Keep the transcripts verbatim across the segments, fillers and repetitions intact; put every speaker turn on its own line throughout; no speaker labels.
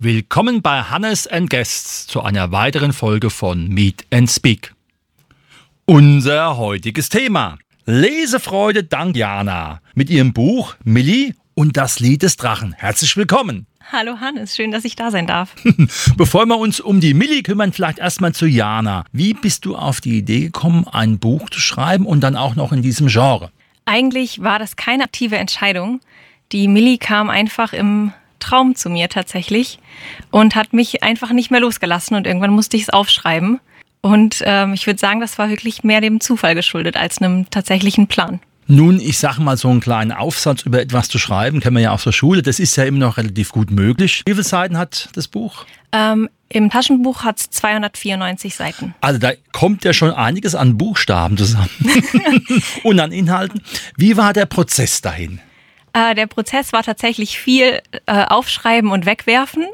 Willkommen bei Hannes and Guests zu einer weiteren Folge von Meet and Speak. Unser heutiges Thema: Lesefreude dank Jana mit ihrem Buch Milli und das Lied des Drachen. Herzlich willkommen.
Hallo Hannes, schön, dass ich da sein darf.
Bevor wir uns um die Milli kümmern, vielleicht erstmal zu Jana. Wie bist du auf die Idee gekommen, ein Buch zu schreiben und dann auch noch in diesem Genre?
Eigentlich war das keine aktive Entscheidung. Die Milli kam einfach im Traum zu mir tatsächlich und hat mich einfach nicht mehr losgelassen und irgendwann musste ich es aufschreiben. Und ähm, ich würde sagen, das war wirklich mehr dem Zufall geschuldet als einem tatsächlichen Plan.
Nun, ich sage mal, so einen kleinen Aufsatz über etwas zu schreiben, kennen wir ja aus der Schule, das ist ja immer noch relativ gut möglich. Wie viele Seiten hat das Buch?
Ähm, Im Taschenbuch hat es zweihundertvierundneunzig Seiten.
Also da kommt ja schon einiges an Buchstaben zusammen und an Inhalten. Wie war der Prozess dahin?
Äh, der Prozess war tatsächlich viel äh, aufschreiben und wegwerfen.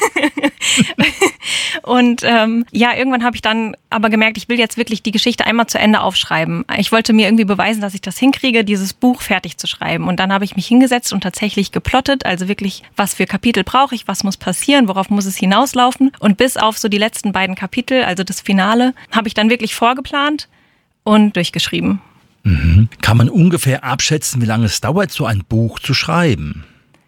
Und ähm, ja, irgendwann habe ich dann aber gemerkt, ich will jetzt wirklich die Geschichte einmal zu Ende aufschreiben. Ich wollte mir irgendwie beweisen, dass ich das hinkriege, dieses Buch fertig zu schreiben. Und dann habe ich mich hingesetzt und tatsächlich geplottet, also wirklich, was für Kapitel brauche ich, was muss passieren, worauf muss es hinauslaufen. Und bis auf so die letzten beiden Kapitel, also das Finale, habe ich dann wirklich vorgeplant und durchgeschrieben.
Mhm. Kann man ungefähr abschätzen, wie lange es dauert, so ein Buch zu schreiben?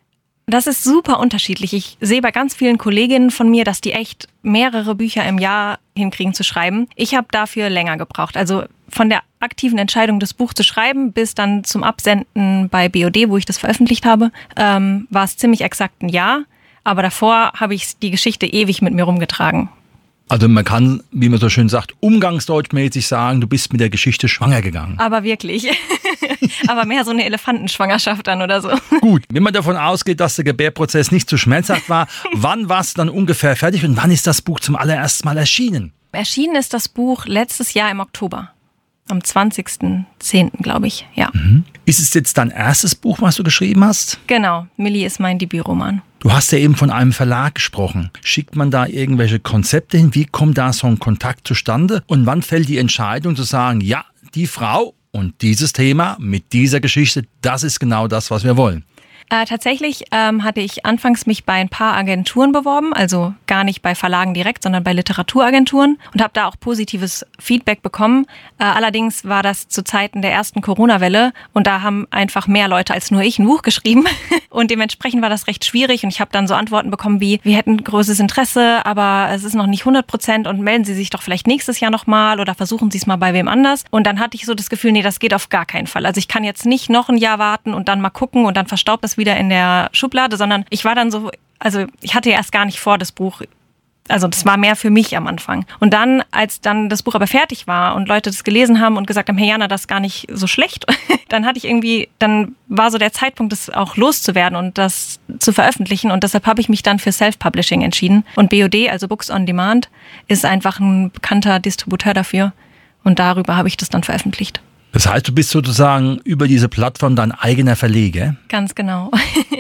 Das ist super unterschiedlich. Ich sehe bei ganz vielen Kolleginnen von mir, dass die echt mehrere Bücher im Jahr hinkriegen zu schreiben. Ich habe dafür länger gebraucht. Also von der aktiven Entscheidung, das Buch zu schreiben, bis dann zum Absenden bei B O D, wo ich das veröffentlicht habe, ähm, war es ziemlich exakt ein Jahr. Aber davor habe ich die Geschichte ewig mit mir rumgetragen.
Also man kann, wie man so schön sagt, umgangsdeutschmäßig sagen, du bist mit der Geschichte schwanger gegangen.
Aber wirklich. Aber mehr so eine Elefantenschwangerschaft dann oder so.
Gut, wenn man davon ausgeht, dass der Gebärprozess nicht zu schmerzhaft war, wann war es dann ungefähr fertig und wann ist das Buch zum allerersten Mal erschienen?
Erschienen ist das Buch letztes Jahr im Oktober. Am zwanzigsten zehnten glaube ich, ja.
Mhm. Ist es jetzt dein erstes Buch, was du geschrieben hast?
Genau, Milli ist mein Debütroman.
Du hast ja eben von einem Verlag gesprochen. Schickt man da irgendwelche Konzepte hin? Wie kommt da so ein Kontakt zustande? Und wann fällt die Entscheidung zu sagen, ja, die Frau und dieses Thema mit dieser Geschichte, das ist genau das, was wir wollen?
Äh, tatsächlich ähm, hatte ich anfangs mich bei ein paar Agenturen beworben, also gar nicht bei Verlagen direkt, sondern bei Literaturagenturen und habe da auch positives Feedback bekommen. Äh, allerdings war das zu Zeiten der ersten Corona-Welle und da haben einfach mehr Leute als nur ich ein Buch geschrieben und dementsprechend war das recht schwierig und ich habe dann so Antworten bekommen wie, wir hätten großes Interesse, aber es ist noch nicht hundert Prozent und melden Sie sich doch vielleicht nächstes Jahr nochmal oder versuchen Sie es mal bei wem anders. Und dann hatte ich so das Gefühl, nee, das geht auf gar keinen Fall. Also ich kann jetzt nicht noch ein Jahr warten und dann mal gucken und dann verstaubt das wieder in der Schublade, sondern ich war dann so, also ich hatte ja erst gar nicht vor, das Buch, also das war mehr für mich am Anfang. Und dann, als dann das Buch aber fertig war und Leute das gelesen haben und gesagt haben, hey Jana, das ist gar nicht so schlecht, dann hatte ich irgendwie, dann war so der Zeitpunkt, das auch loszuwerden und das zu veröffentlichen und deshalb habe ich mich dann für Self-Publishing entschieden. Und B O D, also Books on Demand, ist einfach ein bekannter Distributeur dafür und darüber habe ich das dann veröffentlicht.
Das heißt, du bist sozusagen über diese Plattform dein eigener Verleger?
Ganz genau.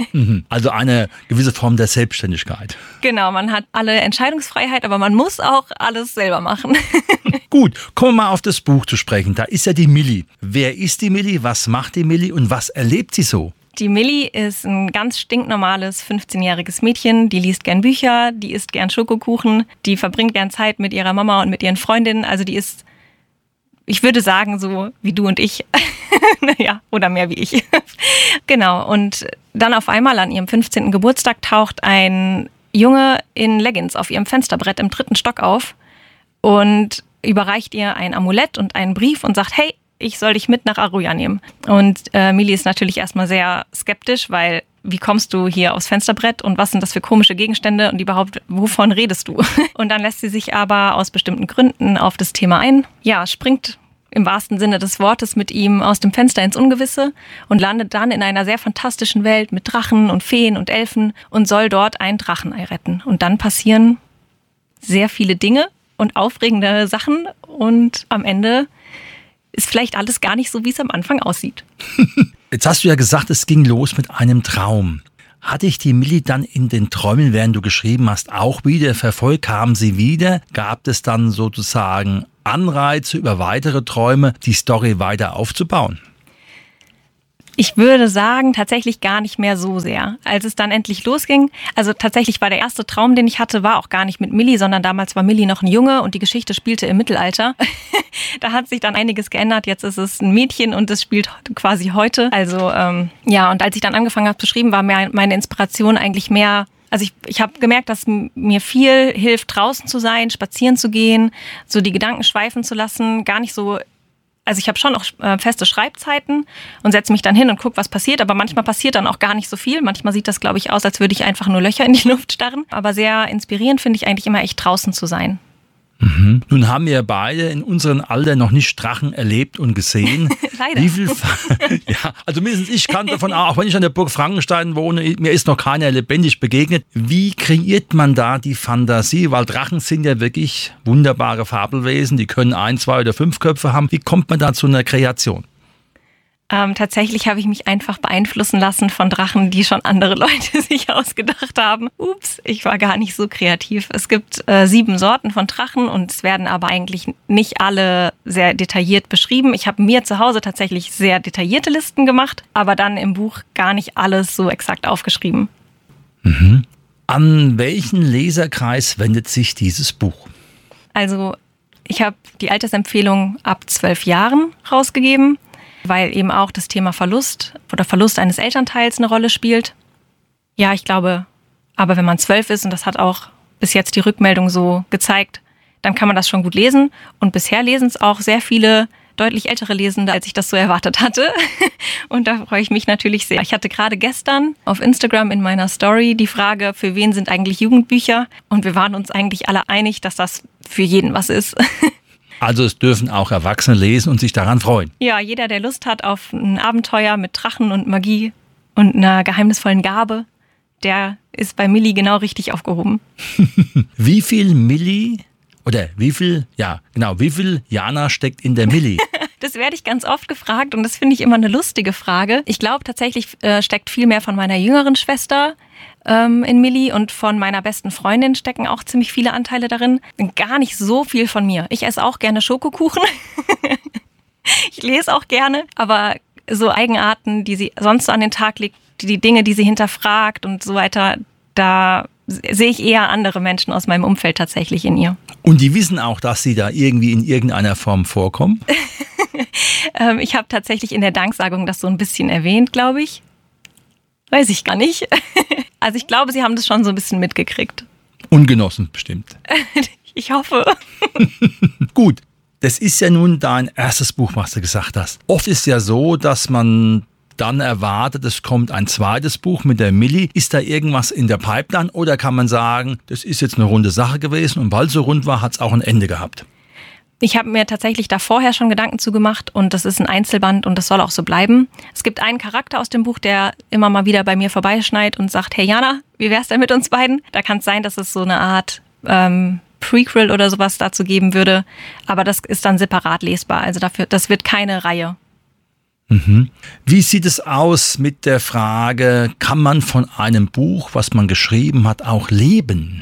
Also eine gewisse Form der Selbstständigkeit.
Genau, man hat alle Entscheidungsfreiheit, aber man muss auch alles selber machen.
Gut, kommen wir mal auf das Buch zu sprechen. Da ist ja die Milli. Wer ist die Milli, was macht die Milli und was erlebt sie so?
Die Milli ist ein ganz stinknormales fünfzehnjähriges Mädchen, die liest gern Bücher, die isst gern Schokokuchen, die verbringt gern Zeit mit ihrer Mama und mit ihren Freundinnen. Also die ist, ich würde sagen, so wie du und ich. Naja, oder mehr wie ich. Genau. Und dann auf einmal an ihrem fünfzehnten Geburtstag taucht ein Junge in Leggings auf ihrem Fensterbrett im dritten Stock auf und überreicht ihr ein Amulett und einen Brief und sagt, hey, ich soll dich mit nach Aruja nehmen. Und äh, Milli ist natürlich erstmal sehr skeptisch, weil wie kommst du hier aufs Fensterbrett und was sind das für komische Gegenstände und überhaupt, wovon redest du? Und dann lässt sie sich aber aus bestimmten Gründen auf das Thema ein. Ja, springt im wahrsten Sinne des Wortes mit ihm aus dem Fenster ins Ungewisse und landet dann in einer sehr fantastischen Welt mit Drachen und Feen und Elfen und soll dort ein Drachenei retten. Und dann passieren sehr viele Dinge und aufregende Sachen und am Ende ist vielleicht alles gar nicht so, wie es am Anfang aussieht.
Jetzt hast du ja gesagt, es ging los mit einem Traum. Hatte ich die Milli dann in den Träumen, während du geschrieben hast, auch wieder verfolgt? Kam sie wieder? Gab es dann sozusagen Anreize über weitere Träume, die Story weiter aufzubauen?
Ich würde sagen, tatsächlich gar nicht mehr so sehr. Als es dann endlich losging, also tatsächlich war der erste Traum, den ich hatte, war auch gar nicht mit Millie, sondern damals war Millie noch ein Junge und die Geschichte spielte im Mittelalter. Da hat sich dann einiges geändert. Jetzt ist es ein Mädchen und es spielt quasi heute. Also ähm, ja, und als ich dann angefangen habe zu schreiben, war mir meine Inspiration eigentlich mehr. Also ich, ich habe gemerkt, dass mir viel hilft, draußen zu sein, spazieren zu gehen, so die Gedanken schweifen zu lassen, gar nicht so. Also ich habe schon auch äh, feste Schreibzeiten und setze mich dann hin und gucke, was passiert. Aber manchmal passiert dann auch gar nicht so viel. Manchmal sieht das, glaube ich, aus, als würde ich einfach nur Löcher in die Luft starren. Aber sehr inspirierend finde ich eigentlich immer echt draußen zu sein.
Mhm. Nun haben wir beide in unserem Alter noch nicht Drachen erlebt und gesehen.
Leider.
Wie viel ja, also mindestens ich kann davon, auch wenn ich an der Burg Frankenstein wohne, mir ist noch keiner lebendig begegnet. Wie kreiert man da die Fantasie? Weil Drachen sind ja wirklich wunderbare Fabelwesen, die können ein, zwei oder fünf Köpfe haben. Wie kommt man da zu einer Kreation?
Ähm, tatsächlich habe ich mich einfach beeinflussen lassen von Drachen, die schon andere Leute sich ausgedacht haben. Ups, ich war gar nicht so kreativ. Es gibt äh, sieben Sorten von Drachen und es werden aber eigentlich nicht alle sehr detailliert beschrieben. Ich habe mir zu Hause tatsächlich sehr detaillierte Listen gemacht, aber dann im Buch gar nicht alles so exakt aufgeschrieben.
Mhm. An welchen Leserkreis wendet sich dieses Buch?
Also ich habe die Altersempfehlung ab zwölf Jahren rausgegeben, weil eben auch das Thema Verlust oder Verlust eines Elternteils eine Rolle spielt. Ja, ich glaube, aber wenn man zwölf ist, und das hat auch bis jetzt die Rückmeldung so gezeigt, dann kann man das schon gut lesen. Und bisher lesen es auch sehr viele deutlich ältere Lesende, als ich das so erwartet hatte. Und da freue ich mich natürlich sehr. Ich hatte gerade gestern auf Instagram in meiner Story die Frage, für wen sind eigentlich Jugendbücher? Und wir waren uns eigentlich alle einig, dass das für jeden was ist.
Also es dürfen auch Erwachsene lesen und sich daran freuen.
Ja, jeder, der Lust hat auf ein Abenteuer mit Drachen und Magie und einer geheimnisvollen Gabe, der ist bei Millie genau richtig aufgehoben.
Wie viel Millie oder wie viel, ja genau, wie viel Jana steckt in der Millie?
Das werde ich ganz oft gefragt und das finde ich immer eine lustige Frage. Ich glaube tatsächlich äh, steckt viel mehr von meiner jüngeren Schwester ähm, in Millie und von meiner besten Freundin stecken auch ziemlich viele Anteile darin. Gar nicht so viel von mir. Ich esse auch gerne Schokokuchen. Ich lese auch gerne, aber so Eigenarten, die sie sonst so an den Tag legt, die Dinge, die sie hinterfragt und so weiter, da sehe ich eher andere Menschen aus meinem Umfeld tatsächlich in ihr.
Und die wissen auch, dass sie da irgendwie in irgendeiner Form vorkommen?
ähm, ich habe tatsächlich in der Danksagung das so ein bisschen erwähnt, glaube ich. Weiß ich gar nicht. Also ich glaube, sie haben das schon so ein bisschen mitgekriegt.
Ungenossen bestimmt.
Ich hoffe.
Gut, das ist ja nun dein erstes Buch, was du gesagt hast. Oft ist ja so, dass man dann erwartet, es kommt ein zweites Buch mit der Millie. Ist da irgendwas in der Pipeline oder kann man sagen, das ist jetzt eine runde Sache gewesen und weil es so rund war, hat es auch ein Ende gehabt?
Ich habe mir tatsächlich da vorher schon Gedanken zu gemacht und das ist ein Einzelband und das soll auch so bleiben. Es gibt einen Charakter aus dem Buch, der immer mal wieder bei mir vorbeischneit und sagt, hey Jana, wie wär's denn mit uns beiden? Da kann es sein, dass es so eine Art ähm, Prequel oder sowas dazu geben würde, aber das ist dann separat lesbar, also dafür, das wird keine Reihe.
Mhm. Wie sieht es aus mit der Frage, kann man von einem Buch, was man geschrieben hat, auch leben?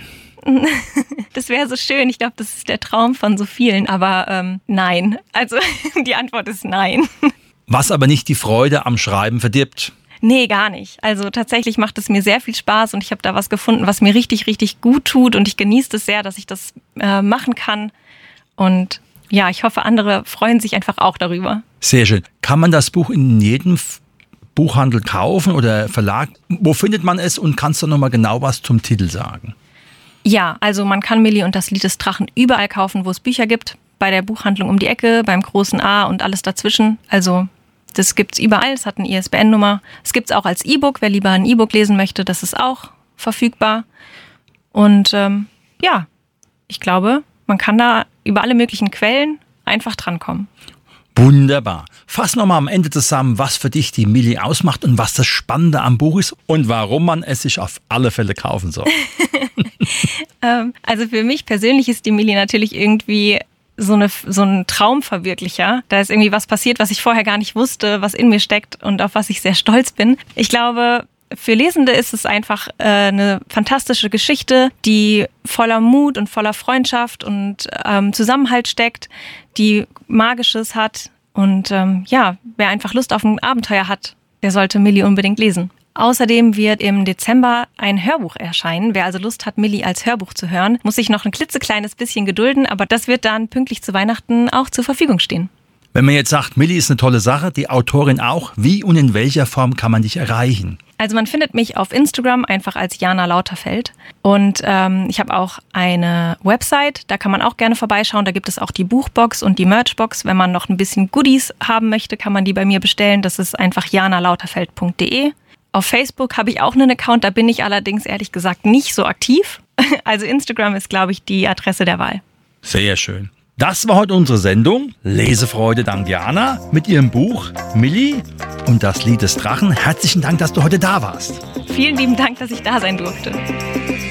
Das wäre so schön. Ich glaube, das ist der Traum von so vielen, aber ähm, nein. Also die Antwort ist nein.
Was aber nicht die Freude am Schreiben verdirbt?
Nee, gar nicht. Also tatsächlich macht es mir sehr viel Spaß und ich habe da was gefunden, was mir richtig, richtig gut tut und ich genieße es sehr, dass ich das äh, machen kann. Und ja, ich hoffe, andere freuen sich einfach auch darüber.
Sehr schön. Kann man das Buch in jedem Buchhandel kaufen oder Verlag? Wo findet man es und kannst du noch mal genau was zum Titel sagen?
Ja, also man kann Millie und das Lied des Drachen überall kaufen, wo es Bücher gibt. Bei der Buchhandlung um die Ecke, beim großen A und alles dazwischen. Also das gibt's überall, es hat eine I S B N-Nummer. Es gibt's auch als E-Book, wer lieber ein E-Book lesen möchte, das ist auch verfügbar. Und ähm, ja, ich glaube, man kann da über alle möglichen Quellen einfach drankommen.
Wunderbar. Fass nochmal am Ende zusammen, was für dich die Millie ausmacht und was das Spannende am Buch ist und warum man es sich auf alle Fälle kaufen soll.
ähm, also für mich persönlich ist die Millie natürlich irgendwie so, eine, so ein Traumverwirklicher. Da ist irgendwie was passiert, was ich vorher gar nicht wusste, was in mir steckt und auf was ich sehr stolz bin. Ich glaube, für Lesende ist es einfach äh, eine fantastische Geschichte, die voller Mut und voller Freundschaft und ähm, Zusammenhalt steckt, die Magisches hat. Und ähm, ja, wer einfach Lust auf ein Abenteuer hat, Der sollte Millie unbedingt lesen. Außerdem wird im Dezember ein Hörbuch erscheinen. Wer also Lust hat, Millie als Hörbuch zu hören, muss sich noch ein klitzekleines bisschen gedulden, aber das wird dann pünktlich zu Weihnachten auch zur Verfügung stehen.
Wenn man jetzt sagt, Millie ist eine tolle Sache, die Autorin auch, wie und in welcher Form kann man dich erreichen?
Also man findet mich auf Instagram einfach als Jana Lauterfeld und ähm, ich habe auch eine Website, da kann man auch gerne vorbeischauen, da gibt es auch die Buchbox und die Merchbox. Wenn man noch ein bisschen Goodies haben möchte, kann man die bei mir bestellen, das ist einfach jana lauterfeld punkt de. Auf Facebook habe ich auch einen Account, da bin ich allerdings ehrlich gesagt nicht so aktiv. Also Instagram ist, glaube ich, die Adresse der Wahl.
Sehr schön. Das war heute unsere Sendung Lesefreude dank Jana mit ihrem Buch Millie und das Lied des Drachen. Herzlichen Dank, dass du heute da warst.
Vielen lieben Dank, dass ich da sein durfte.